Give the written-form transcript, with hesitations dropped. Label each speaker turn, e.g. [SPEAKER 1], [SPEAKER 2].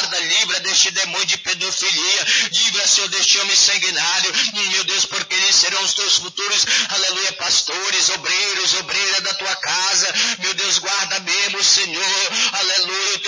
[SPEAKER 1] guarda, livra deste demônio de pedofilia, livra, Senhor, deste homem sanguinário, meu Deus, porque eles serão os teus futuros, aleluia, pastores, obreiras da tua casa, meu Deus, guarda mesmo, Senhor, aleluia,